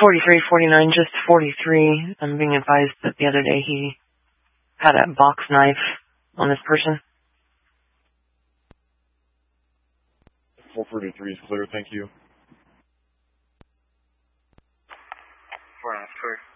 4349, just 43. I'm being advised that the other day he had a box knife on his person. 443 is clear, thank you. 493.